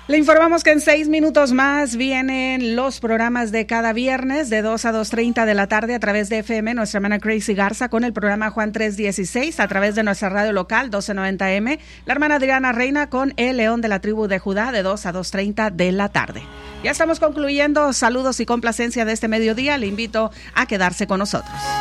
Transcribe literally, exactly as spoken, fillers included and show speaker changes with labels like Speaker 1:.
Speaker 1: Le informamos que en seis minutos más vienen los programas de cada viernes de dos a dos treinta de la tarde a través de F M, nuestra hermana Crazy Garza con el programa Juan tres dieciséis, a través de nuestra radio local doce noventa M, la hermana Adriana Reina con El León de la Tribu de Judá de dos a dos treinta de la tarde. Ya estamos concluyendo. Saludos y complacencia de este mediodía. Le invito a quedarse con nosotros.